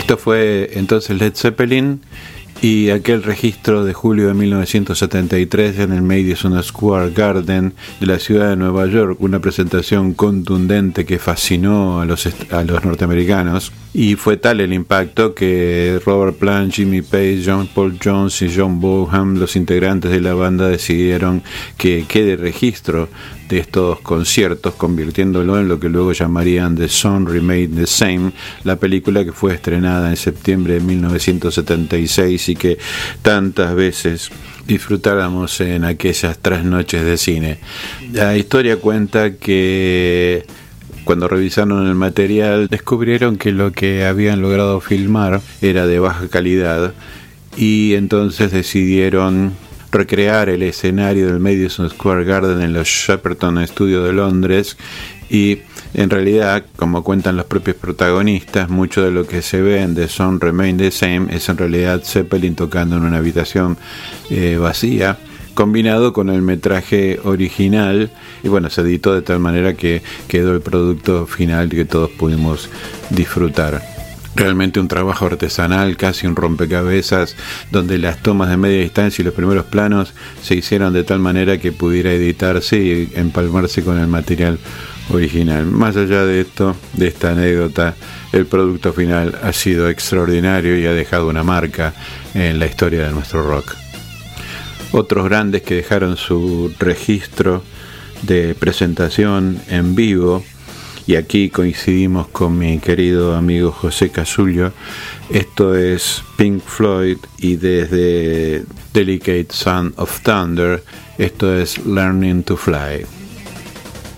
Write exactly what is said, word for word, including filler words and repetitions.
Esto fue entonces Led Zeppelin y aquel registro de julio de mil novecientos setenta y tres en el Madison Square Garden de la ciudad de Nueva York, una presentación contundente que fascinó a los, a los norteamericanos, y fue tal el impacto que Robert Plant, Jimmy Page, John Paul Jones y John Bonham, los integrantes de la banda, decidieron que quede registro de estos conciertos, convirtiéndolo en lo que luego llamarían The Sun Remained the Same, la película que fue estrenada en septiembre de mil novecientos setenta y seis y que tantas veces disfrutáramos en aquellas tres noches de cine. La historia cuenta que cuando revisaron el material descubrieron que lo que habían logrado filmar era de baja calidad y entonces decidieron recrear el escenario del Madison Square Garden en los Shepperton Studios de Londres, y en realidad, como cuentan los propios protagonistas, mucho de lo que se ve en The Sun Remain the Same es en realidad Zeppelin tocando en una habitación eh, vacía, combinado con el metraje original, y bueno, se editó de tal manera que quedó el producto final que todos pudimos disfrutar. Realmente un trabajo artesanal, casi un rompecabezas, donde las tomas de media distancia y los primeros planos se hicieron de tal manera que pudiera editarse y empalmarse con el material original. Más allá de esto, de esta anécdota, el producto final ha sido extraordinario y ha dejado una marca en la historia de nuestro rock. Otros grandes que dejaron su registro de presentación en vivo, y aquí coincidimos con mi querido amigo José Casullo, esto es Pink Floyd, y desde Delicate Sound of Thunder, esto es Learning to Fly.